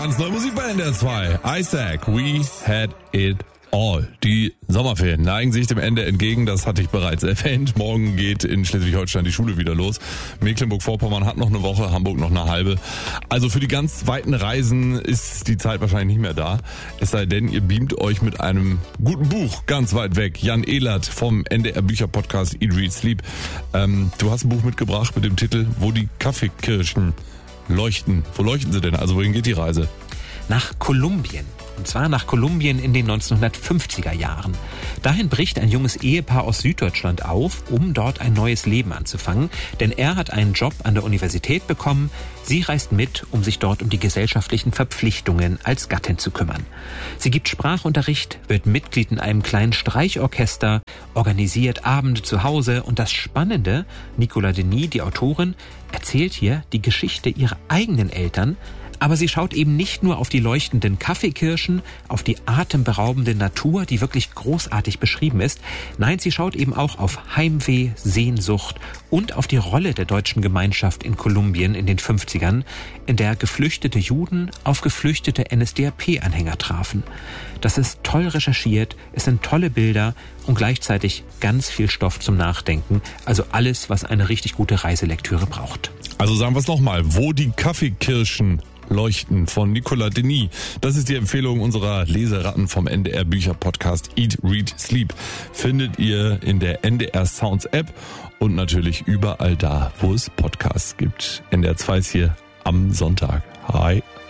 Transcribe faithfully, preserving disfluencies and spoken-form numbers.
Ganz neue Musik bei N D R zwei. Isaac, We Had It All. Die Sommerferien neigen sich dem Ende entgegen, das hatte ich bereits erwähnt. Morgen geht in Schleswig-Holstein die Schule wieder los. Mecklenburg-Vorpommern hat noch eine Woche, Hamburg noch eine halbe. Also für die ganz weiten Reisen ist die Zeit wahrscheinlich nicht mehr da. Es sei denn, ihr beamt euch mit einem guten Buch ganz weit weg. Jan Ehlert vom N D R Bücher-Podcast Eat, Read, Sleep. Ähm, du hast ein Buch mitgebracht mit dem Titel Wo die Kaffeekirschen leuchten. Wo leuchten sie denn? Also wohin geht die Reise? Nach Kolumbien. Und zwar nach Kolumbien in den neunzehnhundertfünfziger Jahren. Dahin bricht ein junges Ehepaar aus Süddeutschland auf, um dort ein neues Leben anzufangen. Denn er hat einen Job an der Universität bekommen. Sie reist mit, um sich dort um die gesellschaftlichen Verpflichtungen als Gattin zu kümmern. Sie gibt Sprachunterricht, wird Mitglied in einem kleinen Streichorchester, organisiert Abende zu Hause. Und das Spannende, Nicolas Denis, die Autorin, erzählt hier die Geschichte ihrer eigenen Eltern. Aber sie schaut eben nicht nur auf die leuchtenden Kaffeekirschen, auf die atemberaubende Natur, die wirklich großartig beschrieben ist. Nein, sie schaut eben auch auf Heimweh, Sehnsucht und auf die Rolle der deutschen Gemeinschaft in Kolumbien in den fünfzigern, in der geflüchtete Juden auf geflüchtete N S D A P-Anhänger trafen. Das ist toll recherchiert, es sind tolle Bilder und gleichzeitig ganz viel Stoff zum Nachdenken. Also alles, was eine richtig gute Reiselektüre braucht. Also sagen wir es nochmal, Wo die Kaffeekirschen leuchten von Nicolas Denis. Das ist die Empfehlung unserer Leseratten vom N D R Bücher Podcast Eat, Read, Sleep. Findet ihr in der N D R Sounds App und natürlich überall da, wo es Podcasts gibt. N D R zwei ist hier am Sonntag. Hi.